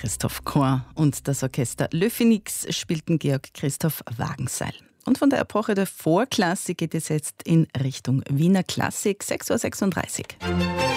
Christoph Chor und das Orchester Le Phoenix spielten Georg Christoph Wagenseil. Und von der Epoche der Vorklassik geht es jetzt in Richtung Wiener Klassik, 6:36 Uhr.